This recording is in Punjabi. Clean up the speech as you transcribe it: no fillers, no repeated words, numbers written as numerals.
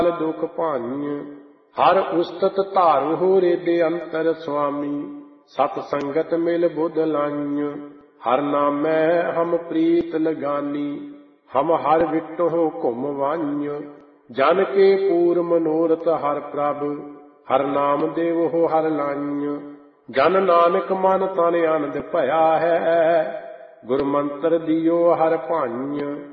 ਦੁਖ ਭਾਂਜ। ਹਰ ਉਸਤਤ ਧਾਰੁ ਰੇਦੇ ਅੰਤਰ ਸੁਆਮੀ। ਸਤ ਸੰਗਤ ਮਿਲ ਬੁੱਧ ਲਾਈਂ। ਹਰ ਨਾਮੈ ਹਮ ਪ੍ਰੀਤ ਲਗਾਨੀ। ਹਮ ਹਰ ਵਿਟਹੁ ਘੁਮ ਵਾਈਂ। ਜਨ ਕੇ ਪੂਰ ਮਨੋਰਥ ਹਰ ਪ੍ਰਭ। ਹਰ ਨਾਮ ਦੇਵਹੁ ਹਰ ਲਾਈਂ। ਜਨ ਨਾਨਕ ਮਨ ਤਨ ਆਨੰਦ ਭਇਆ ਹੈ। ਗੁਰ ਮੰਤਰ ਦਿਓ ਹਰ ਭਾਈਂ।